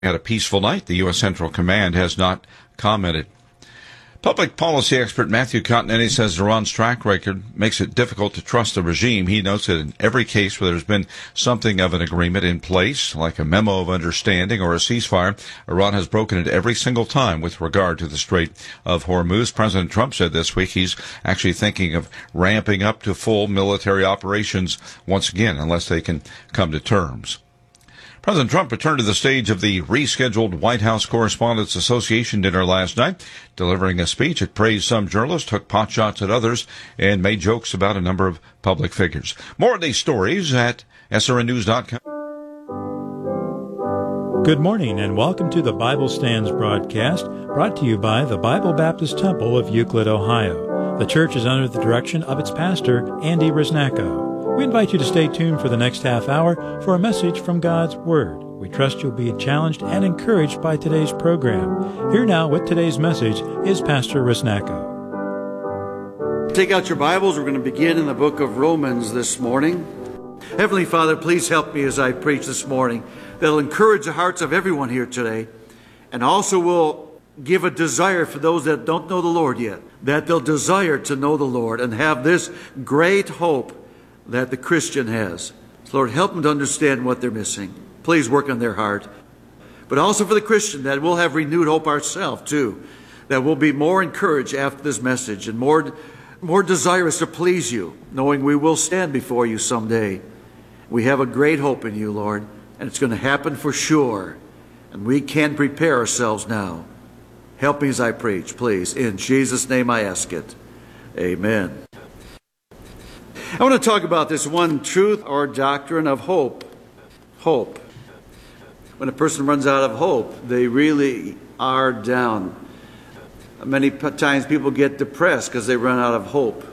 Had a peaceful night. The U.S. Central Command has not commented. Public policy expert Matthew Continetti says Iran's track record makes it difficult to trust the regime. He notes that in every case where there's been something of an agreement in place, like a memo of understanding or a ceasefire, Iran has broken it every single time with regard to the Strait of Hormuz. President Trump said this week he's actually thinking of ramping up to full military operations once again, unless they can come to terms. President Trump returned to the stage of the rescheduled White House Correspondents Association dinner last night. Delivering a speech, it praised some journalists, took potshots at others, and made jokes about a number of public figures. More of these stories at srnnews.com. Good morning and welcome to the Bible Stands broadcast, brought to you by the Bible Baptist Temple of Euclid, Ohio. The church is under the direction of its pastor, Andy Risnacko. We invite you to stay tuned for the next half hour for a message from God's Word. We trust you'll be challenged and encouraged by today's program. Here now with today's message is Pastor Risnacko. Take out your Bibles. We're going to begin in the book of Romans this morning. Heavenly Father, please help me as I preach this morning. That'll encourage the hearts of everyone here today, and also will give a desire for those that don't know the Lord yet, that they'll desire to know the Lord and have this great hope that the Christian has. So Lord, help them to understand what they're missing. Please work on their heart. But also for the Christian, that we'll have renewed hope ourselves too, that we'll be more encouraged after this message and more desirous to please you, knowing we will stand before you someday. We have a great hope in you, Lord, and it's going to happen for sure. And we can prepare ourselves now. Help me as I preach, please. In Jesus' name I ask it. Amen. I want to talk about this one truth or doctrine of hope. Hope. When a person runs out of hope, they really are down. Many times people get depressed because they run out of hope.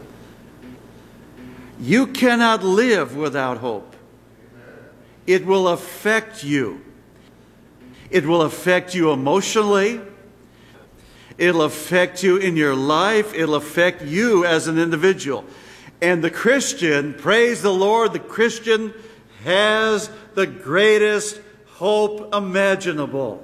You cannot live without hope. It will affect you. It will affect you emotionally. It'll affect you in your life. It'll affect you as an individual. And the Christian, praise the Lord, the Christian has the greatest hope imaginable.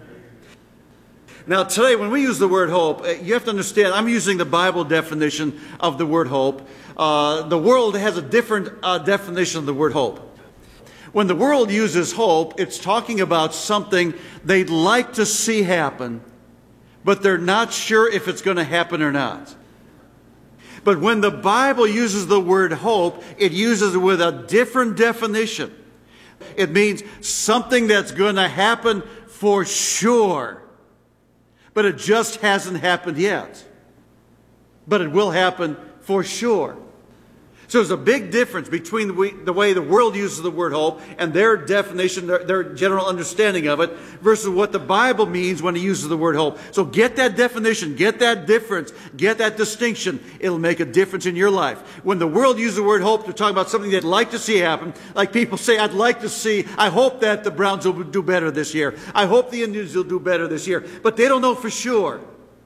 Now today, when we use the word hope, you have to understand, I'm using the Bible definition of the word hope. The world has a different definition of the word hope. When the world uses hope, it's talking about something they'd like to see happen, but they're not sure if it's going to happen or not. But when the Bible uses the word hope, it uses it with a different definition. It means something that's going to happen for sure, but it just hasn't happened yet. But it will happen for sure. So there's a big difference between the way the world uses the word hope and their definition, their general understanding of it, versus what the Bible means when it uses the word hope. So get that definition, get that difference, get that distinction. It'll make a difference in your life. When the world uses the word hope, they're talking about something they'd like to see happen. Like people say, I hope that the Browns will do better this year. I hope the Indians will do better this year. But they don't know for sure.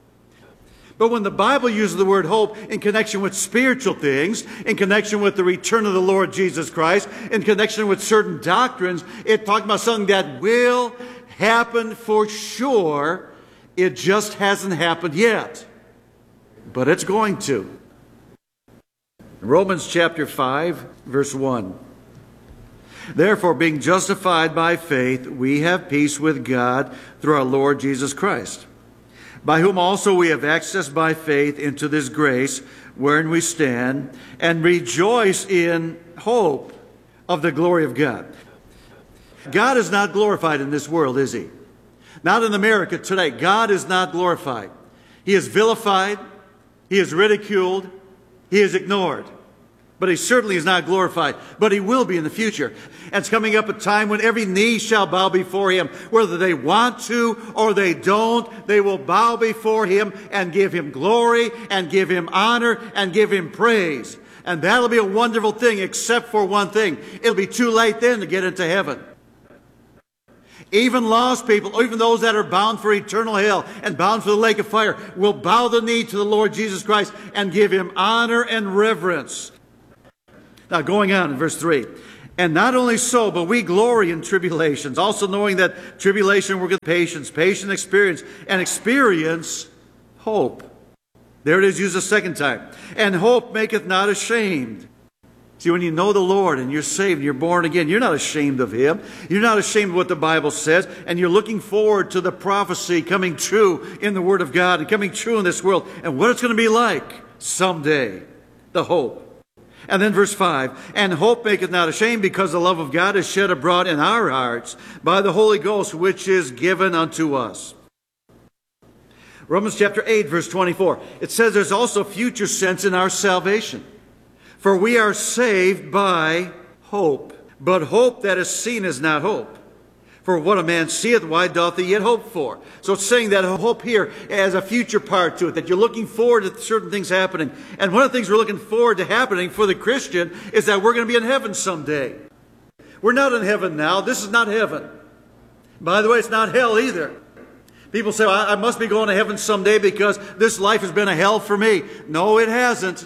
But when the Bible uses the word hope in connection with spiritual things, in connection with the return of the Lord Jesus Christ, in connection with certain doctrines, it's talking about something that will happen for sure. It just hasn't happened yet. But it's going to. Romans chapter 5, verse 1. Therefore, being justified by faith, we have peace with God through our Lord Jesus Christ, by whom also we have access by faith into this grace wherein we stand, and rejoice in hope of the glory of God. God is not glorified in this world, is He? Not in America today. God is not glorified. He is vilified. He is ridiculed. He is ignored. But He certainly is not glorified. But He will be in the future. And it's coming up a time when every knee shall bow before Him. Whether they want to or they don't, they will bow before Him and give Him glory and give Him honor and give Him praise. And that'll be a wonderful thing, except for one thing. It'll be too late then to get into heaven. Even lost people, even those that are bound for eternal hell and bound for the lake of fire, will bow the knee to the Lord Jesus Christ and give Him honor and reverence. Now, going on in verse 3. And not only so, but we glory in tribulations, also knowing that tribulation worketh patience, patience experience, and experience hope. There it is used a second time. And hope maketh not ashamed. See, when you know the Lord and you're saved and you're born again, you're not ashamed of Him. You're not ashamed of what the Bible says. And you're looking forward to the prophecy coming true in the Word of God and coming true in this world and what it's going to be like someday. The hope. And then verse 5, and hope maketh not ashamed, because the love of God is shed abroad in our hearts by the Holy Ghost, which is given unto us. Romans chapter 8, verse 24. It says there's also future sense in our salvation. For we are saved by hope. But hope that is seen is not hope. For what a man seeth, why doth he yet hope for? So it's saying that hope here has a future part to it, that you're looking forward to certain things happening. And one of the things we're looking forward to happening for the Christian is that we're going to be in heaven someday. We're not in heaven now. This is not heaven. By the way, it's not hell either. People say, I must be going to heaven someday because this life has been a hell for me. No, it hasn't.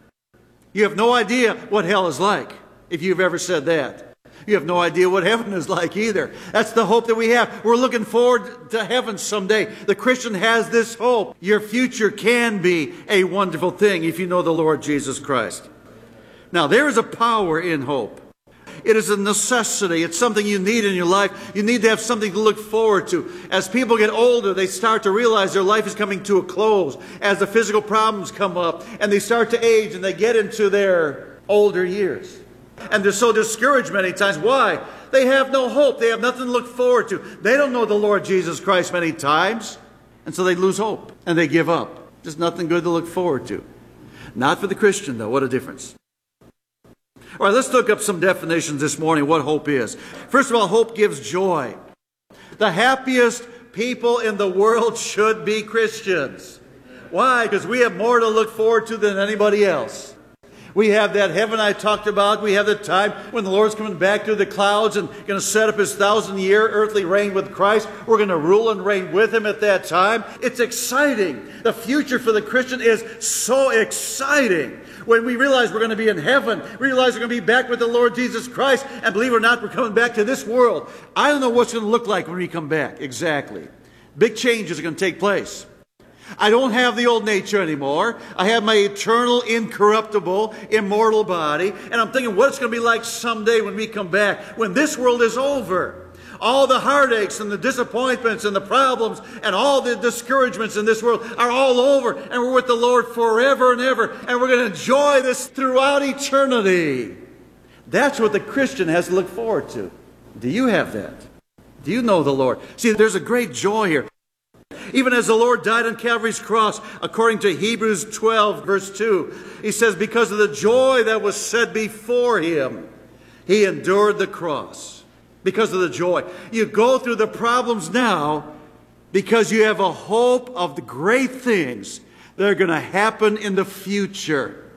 You have no idea what hell is like, if you've ever said that. You have no idea what heaven is like either. That's the hope that we have. We're looking forward to heaven someday. The Christian has this hope. Your future can be a wonderful thing if you know the Lord Jesus Christ. Now, there is a power in hope. It is a necessity. It's something you need in your life. You need to have something to look forward to. As people get older, they start to realize their life is coming to a close. As the physical problems come up and they start to age and they get into their older years. And they're so discouraged many times. Why? They have no hope. They have nothing to look forward to. They don't know the Lord Jesus Christ many times. And so they lose hope and they give up. There's nothing good to look forward to. Not for the Christian, though. What a difference. All right, let's look up some definitions this morning, what hope is. First of all, hope gives joy. The happiest people in the world should be Christians. Why? Because we have more to look forward to than anybody else. We have that heaven I talked about. We have the time when the Lord's coming back through the clouds and going to set up His 1,000-year earthly reign with Christ. We're going to rule and reign with Him at that time. It's exciting. The future for the Christian is so exciting. When we realize we're going to be in heaven, we realize we're going to be back with the Lord Jesus Christ, and believe it or not, we're coming back to this world. I don't know what's going to look like when we come back, exactly. Big changes are going to take place. I don't have the old nature anymore. I have my eternal, incorruptible, immortal body. And I'm thinking what it's going to be like someday when we come back, when this world is over. All the heartaches and the disappointments and the problems and all the discouragements in this world are all over. And we're with the Lord forever and ever. And we're going to enjoy this throughout eternity. That's what the Christian has to look forward to. Do you have that? Do you know the Lord? See, there's a great joy here. Even as the Lord died on Calvary's cross, according to Hebrews 12, verse 2, He says, because of the joy that was set before Him, He endured the cross. Because of the joy. You go through the problems now because you have a hope of the great things that are going to happen in the future.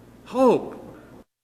Hope.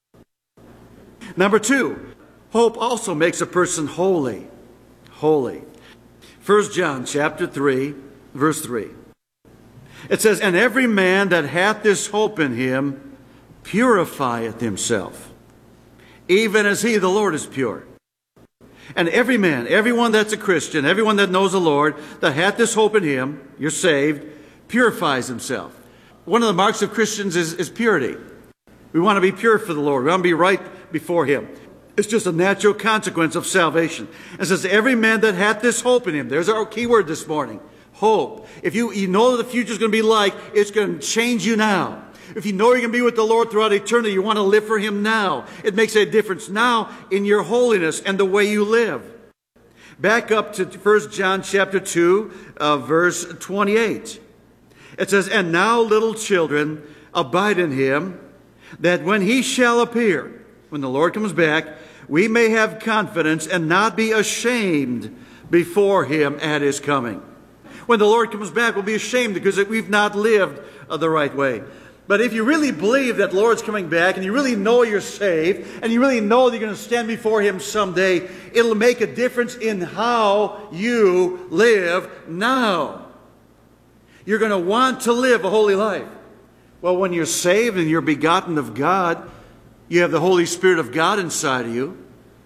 Number 2, hope also makes a person holy. Holy. 1 John chapter 3, verse 3. It says, and every man that hath this hope in Him purifieth himself, even as He, the Lord, is pure. And every man, everyone that's a Christian, everyone that knows the Lord, that hath this hope in Him, you're saved, purifies himself. One of the marks of Christians is purity. We want to be pure for the Lord. We want to be right before Him. It's just a natural consequence of salvation. It says, every man that hath this hope in Him. There's our key word this morning. Hope. If you know what the future is going to be like, it's going to change you now. If you know you're going to be with the Lord throughout eternity, you want to live for Him now. It makes a difference now in your holiness and the way you live. Back up to 1 John chapter 2, verse 28. It says, and now, little children, abide in Him, that when He shall appear, when the Lord comes back, we may have confidence and not be ashamed before Him at His coming. When the Lord comes back, we'll be ashamed because we've not lived the right way. But if you really believe that the Lord's coming back, and you really know you're saved, and you really know that you're going to stand before Him someday, it'll make a difference in how you live now. You're going to want to live a holy life. Well, when you're saved and you're begotten of God, you have the Holy Spirit of God inside of you.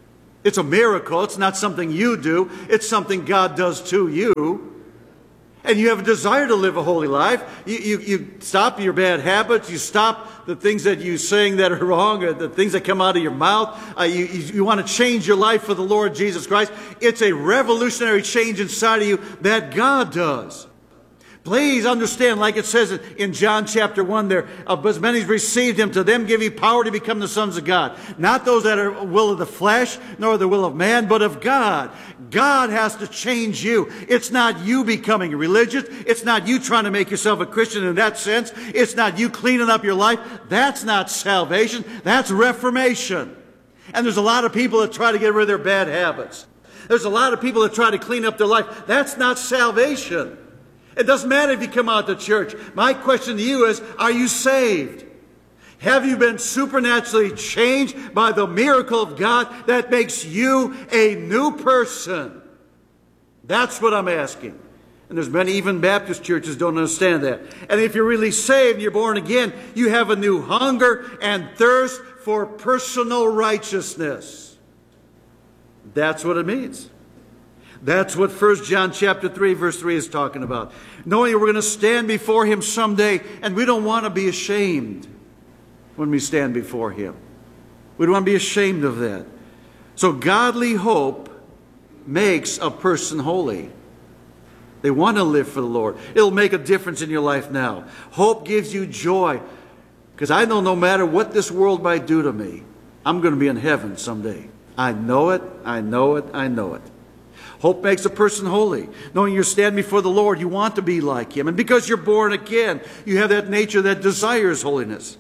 It's a miracle. It's not something you do. It's something God does to you. And you have a desire to live a holy life. You stop your bad habits. You stop the things that you're saying that are wrong, or the things that come out of your mouth. You want to change your life for the Lord Jesus Christ. It's a revolutionary change inside of you that God does. Please understand, like it says in John chapter 1 there, as many as received him, to them give he power to become the sons of God. Not those that are will of the flesh, nor the will of man, but of God. God has to change you. It's not you becoming religious. It's not you trying to make yourself a Christian in that sense. It's not you cleaning up your life. That's not salvation. That's reformation. And there's a lot of people that try to get rid of their bad habits. There's a lot of people that try to clean up their life. That's not salvation. It doesn't matter if you come out to church. My question to you is, are you saved? Have you been supernaturally changed by the miracle of God that makes you a new person? That's what I'm asking. And there's many, even Baptist churches don't understand that. And if you're really saved and you're born again, you have a new hunger and thirst for personal righteousness. That's what it means. That's what 1 John chapter 3, verse 3 is talking about. Knowing we're going to stand before him someday, and we don't want to be ashamed when we stand before him. We don't want to be ashamed of that. So godly hope makes a person holy. They want to live for the Lord. It'll make a difference in your life now. Hope gives you joy. Because I know no matter what this world might do to me, I'm going to be in heaven someday. I know it, I know it, I know it. Hope makes a person holy. Knowing you're standing before the Lord, you want to be like him. And because you're born again, you have that nature that desires holiness.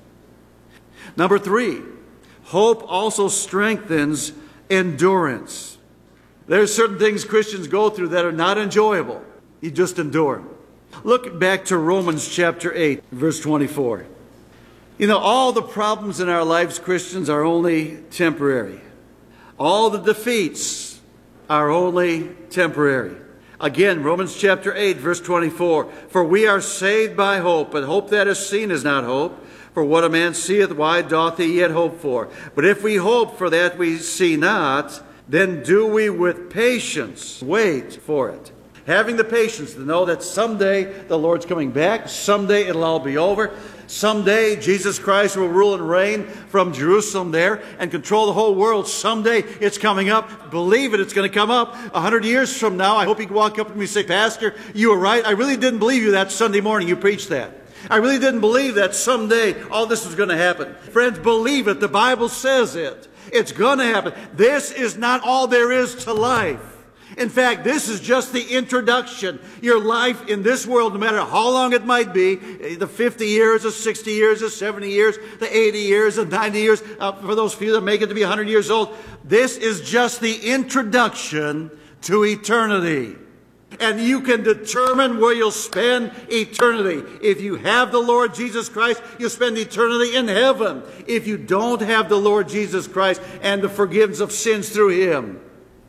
Number 3, hope also strengthens endurance. There's certain things Christians go through that are not enjoyable. You just endure. Look back to Romans chapter 8, verse 24. You know, all the problems in our lives, Christians, are only temporary. All the defeats are only temporary. Again, Romans chapter 8, verse 24. For we are saved by hope, but hope that is seen is not hope. For what a man seeth, why doth he yet hope for? But if we hope for that we see not, then do we with patience wait for it. Having the patience to know that someday the Lord's coming back, someday it'll all be over. Someday Jesus Christ will rule and reign from Jerusalem there and control the whole world. Someday it's coming up. Believe it, it's going to come up. 100 years from now, I hope you can walk up to me and say, Pastor, you were right. I really didn't believe you that Sunday morning you preached that. I really didn't believe that someday all this was going to happen. Friends, believe it. The Bible says it. It's going to happen. This is not all there is to life. In fact, this is just the introduction. Your life in this world, no matter how long it might be, the 50 years, the 60 years, the 70 years, the 80 years, the 90 years, for those few that make it to be 100 years old, this is just the introduction to eternity. And you can determine where you'll spend eternity. If you have the Lord Jesus Christ, you'll spend eternity in heaven. If you don't have the Lord Jesus Christ and the forgiveness of sins through him,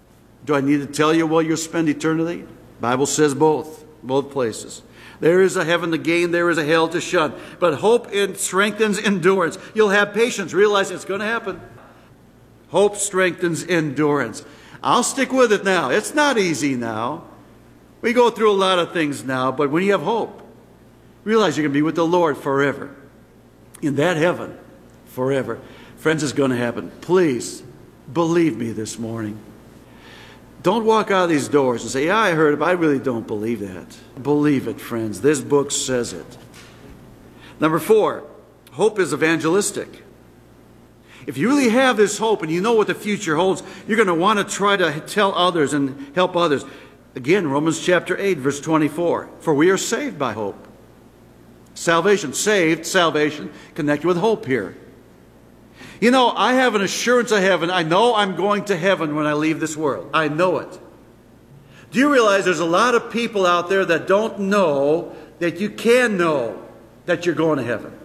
do I need to tell you where you'll spend eternity? The Bible says both places. There is a heaven to gain, there is a hell to shun. But hope strengthens endurance. You'll have patience. Realize it's going to happen. Hope strengthens endurance. I'll stick with it now. It's not easy now. We go through a lot of things now, but when you have hope, realize you're going to be with the Lord forever. In that heaven, forever. Friends, it's going to happen. Please, believe me this morning. Don't walk out of these doors and say, yeah, I heard it, but I really don't believe that. Believe it, friends. This book says it. Number 4, hope is evangelistic. If you really have this hope and you know what the future holds, you're going to want to try to tell others and help others. Again, Romans chapter 8, verse 24. For we are saved by hope. Salvation, saved, salvation, connected with hope here. You know, I have an assurance of heaven. I know I'm going to heaven when I leave this world. I know it. Do you realize there's a lot of people out there that don't know that you can know that you're going to heaven?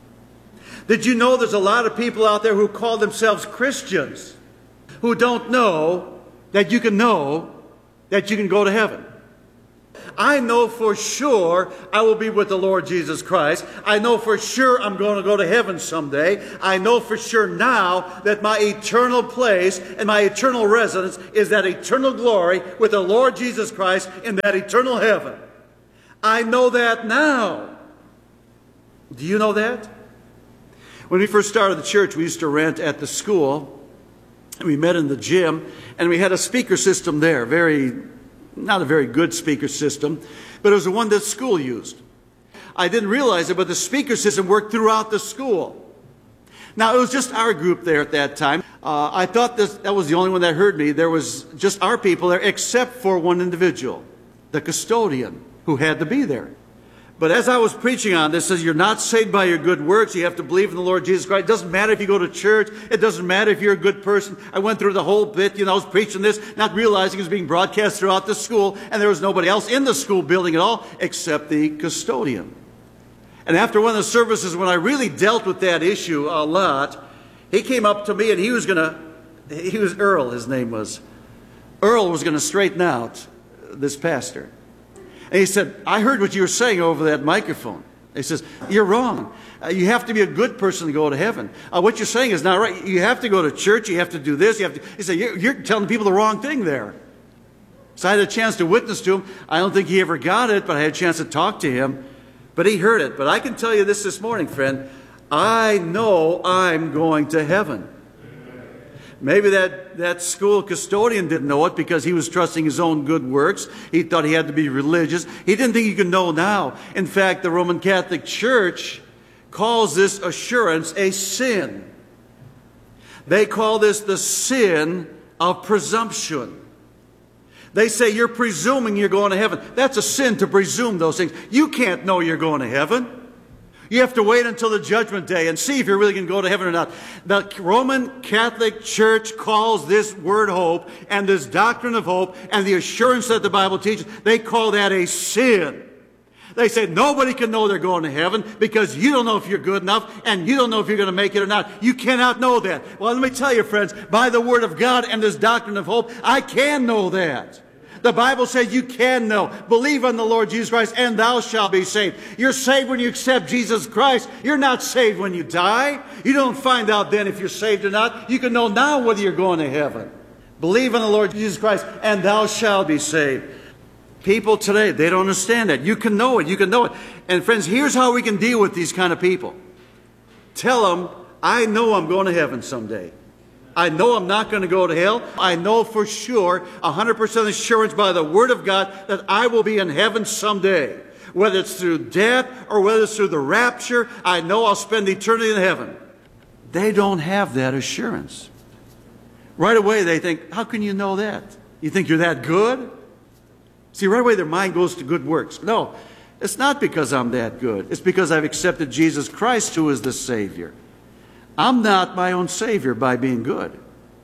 Did you know there's a lot of people out there who call themselves Christians who don't know that you can go to heaven? I know for sure I will be with the Lord Jesus Christ. I know for sure I'm going to go to heaven someday. I know for sure now that my eternal place and my eternal residence is that eternal glory with the Lord Jesus Christ in that eternal heaven. I know that now. Do you know that? When we first started the church, we used to rent at the school. We met in the gym, and we had a speaker system there. Not a very good speaker system, but it was the one that school used. I didn't realize it, but the speaker system worked throughout the school. Now, it was just our group there at that time. I thought that was the only one that heard me. There was just our people there, except for one individual, the custodian, who had to be there. But as I was preaching on this, it says you're not saved by your good works. You have to believe in the Lord Jesus Christ. It doesn't matter if you go to church. It doesn't matter if you're a good person. I went through the whole bit. I was preaching this, not realizing it was being broadcast throughout the school, and there was nobody else in the school building at all except the custodian. And after one of the services, when I really dealt with that issue a lot, he came up to me and he was Earl, his name was. Earl was going to straighten out this pastor. And he said, I heard what you were saying over that microphone. He says, you're wrong. You have to be a good person to go to heaven. What you're saying is not right. You have to go to church. You have to do this. He said, you're telling people the wrong thing there. So I had a chance to witness to him. I don't think he ever got it, but I had a chance to talk to him. But he heard it. But I can tell you this morning, friend. I know I'm going to heaven. Maybe that school custodian didn't know it because he was trusting his own good works. He thought he had to be religious. He didn't think he could know now. In fact, the Roman Catholic Church calls this assurance a sin. They call this the sin of presumption. They say you're presuming you're going to heaven. That's a sin to presume those things. You can't know you're going to heaven. You have to wait until the judgment day and see if you're really going to go to heaven or not. The Roman Catholic Church calls this word hope and this doctrine of hope and the assurance that the Bible teaches, they call that a sin. They say nobody can know they're going to heaven because you don't know if you're good enough and you don't know if you're going to make it or not. You cannot know that. Well, let me tell you, friends, by the Word of God and this doctrine of hope, I can know that. The Bible says you can know. Believe on the Lord Jesus Christ and thou shalt be saved. You're saved when you accept Jesus Christ. You're not saved when you die. You don't find out then if you're saved or not. You can know now whether you're going to heaven. Believe on the Lord Jesus Christ and thou shalt be saved. People today, they don't understand that. You can know it. You can know it. And friends, here's how we can deal with these kind of people. Tell them, I know I'm going to heaven someday. I know I'm not going to go to hell. I know for sure, 100% assurance by the Word of God that I will be in heaven someday. Whether it's through death or whether it's through the rapture, I know I'll spend eternity in heaven. They don't have that assurance. Right away they think, how can you know that? You think you're that good? See, right away their mind goes to good works. No, it's not because I'm that good. It's because I've accepted Jesus Christ who is the Savior. I'm not my own Savior by being good.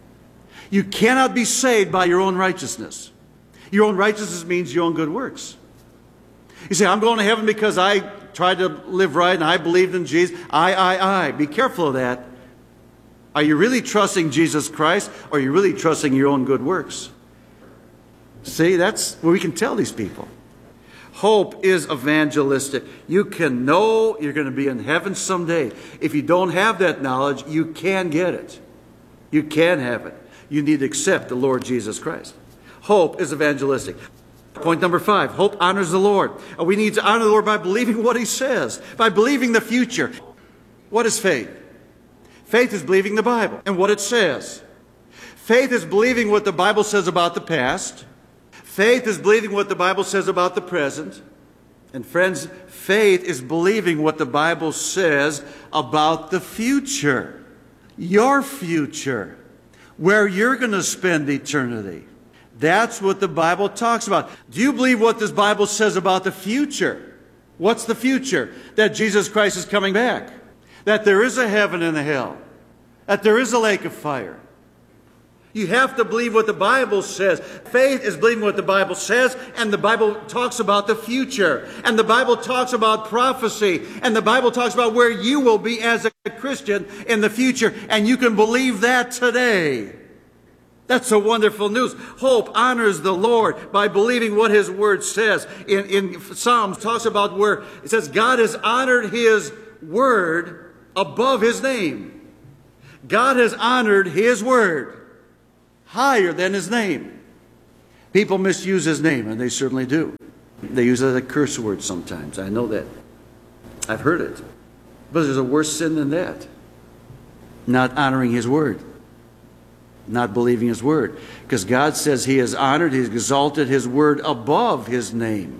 You cannot be saved by your own righteousness. Your own righteousness means your own good works. You say, I'm going to heaven because I tried to live right and I believed in Jesus. I. Be careful of that. Are you really trusting Jesus Christ or are you really trusting your own good works? See, that's where we can tell these people. Hope is evangelistic. You can know you're going to be in heaven someday. If you don't have that knowledge, you can get it. You can have it. You need to accept the Lord Jesus Christ. Hope is evangelistic. Point number 5, hope honors the Lord. We need to honor the Lord by believing what He says, by believing the future. What is faith? Faith is believing the Bible and what it says. Faith is believing what the Bible says about the past. Faith is believing what the Bible says about the present. And friends, faith is believing what the Bible says about the future. Your future. Where you're going to spend eternity. That's what the Bible talks about. Do you believe what this Bible says about the future? What's the future? That Jesus Christ is coming back. That there is a heaven and a hell. That there is a lake of fire. You have to believe what the Bible says. Faith is believing what the Bible says, and the Bible talks about the future. And the Bible talks about prophecy. And the Bible talks about where you will be as a Christian in the future. And you can believe that today. That's a wonderful news. Hope honors the Lord by believing what His Word says. In Psalms, it talks about where it says God has honored His Word above His name. God has honored His Word higher than His name. People misuse His name, and they certainly do. They use it as a curse word sometimes. I know that. I've heard it. But there's a worse sin than that. Not honoring His Word. Not believing His Word. Because God says He has honored, He has exalted His Word above His name.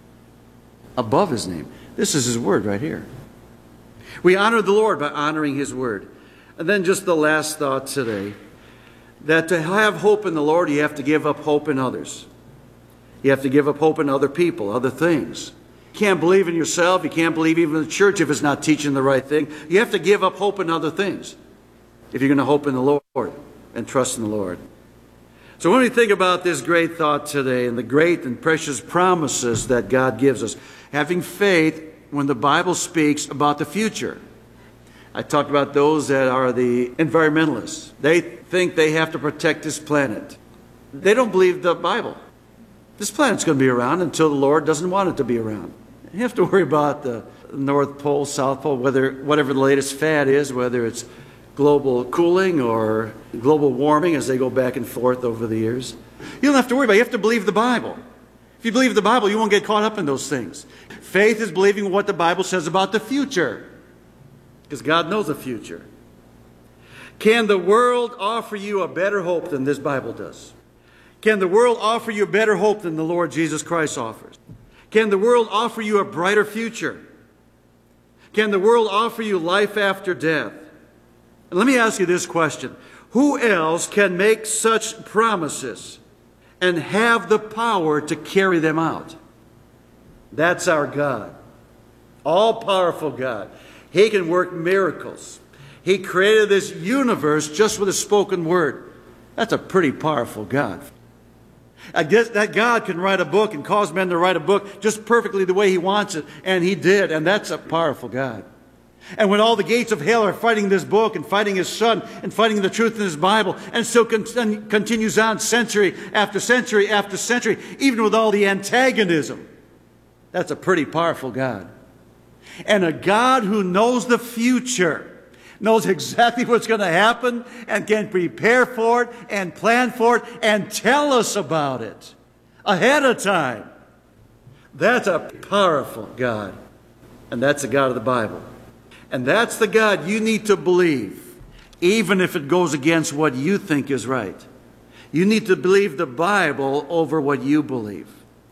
Above His name. This is His Word right here. We honor the Lord by honoring His Word. And then just the last thought today. That to have hope in the Lord, you have to give up hope in others. You have to give up hope in other people, other things. You can't believe in yourself. You can't believe even in the church if it's not teaching the right thing. You have to give up hope in other things if you're going to hope in the Lord and trust in the Lord. So when we think about this great thought today and the great and precious promises that God gives us, having faith when the Bible speaks about the future. I talked about those that are the environmentalists. They think they have to protect this planet. They don't believe the Bible. This planet's going to be around until the Lord doesn't want it to be around. You have to worry about the North Pole, South Pole, whatever the latest fad is, whether it's global cooling or global warming as they go back and forth over the years. You don't have to worry about it. You have to believe the Bible. If you believe the Bible, you won't get caught up in those things. Faith is believing what the Bible says about the future. Because God knows the future. Can the world offer you a better hope than this Bible does? Can the world offer you a better hope than the Lord Jesus Christ offers? Can the world offer you a brighter future? Can the world offer you life after death? And let me ask you this question. Who else can make such promises and have the power to carry them out? That's our God. All-powerful God. He can work miracles. He created this universe just with a spoken word. That's a pretty powerful God. I guess that God can write a book and cause men to write a book just perfectly the way He wants it. And He did. And that's a powerful God. And when all the gates of hell are fighting this book and fighting His Son and fighting the truth in His Bible, and still continues on century after century after century, even with all the antagonism, that's a pretty powerful God. And a God who knows the future, knows exactly what's going to happen and can prepare for it and plan for it and tell us about it ahead of time. That's a powerful God. And that's the God of the Bible. And that's the God you need to believe, even if it goes against what you think is right. You need to believe the Bible over what you believe.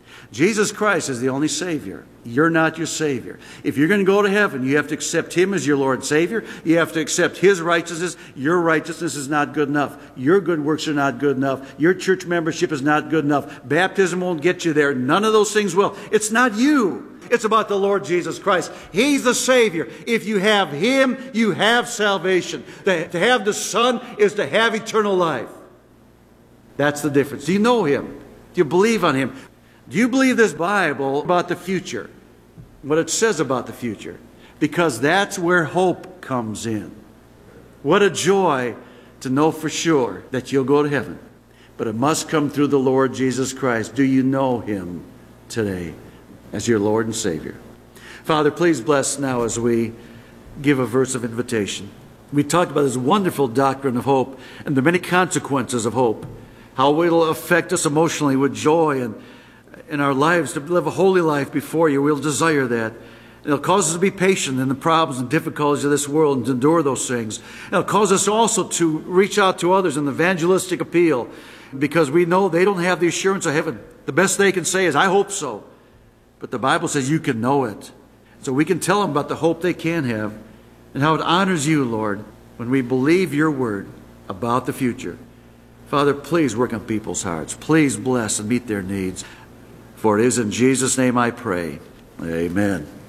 Jesus Christ is the only Savior. You're not your Savior. If you're going to go to heaven, you have to accept Him as your Lord and Savior. You have to accept His righteousness. Your righteousness is not good enough. Your good works are not good enough. Your church membership is not good enough. Baptism won't get you there. None of those things will. It's not you. It's about the Lord Jesus Christ. He's the Savior. If you have Him, you have salvation. To have the Son is to have eternal life. That's the difference. Do you know Him? Do you believe on Him? Do you believe this Bible about the future? What it says about the future? Because that's where hope comes in. What a joy to know for sure that you'll go to heaven. But it must come through the Lord Jesus Christ. Do you know Him today as your Lord and Savior? Father, please bless now as we give a verse of invitation. We talked about this wonderful doctrine of hope and the many consequences of hope. How it will affect us emotionally with joy and in our lives to live a holy life before you. We'll desire that. It'll cause us to be patient in the problems and difficulties of this world and to endure those things. It'll cause us also to reach out to others in the evangelistic appeal because we know they don't have the assurance of heaven. The best they can say is, I hope so. But the Bible says you can know it. So we can tell them about the hope they can have and how it honors you, Lord, when we believe your word about the future. Father, please work on people's hearts. Please bless and meet their needs. For it is in Jesus' name I pray. Amen.